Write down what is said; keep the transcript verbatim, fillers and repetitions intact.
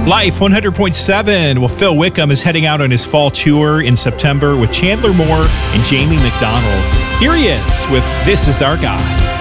Life one hundred point seven. Well, Phil Wickham is heading out on his fall tour in September with Chandler Moore and Jamie McDonald. Here he is with This Is Our Guy.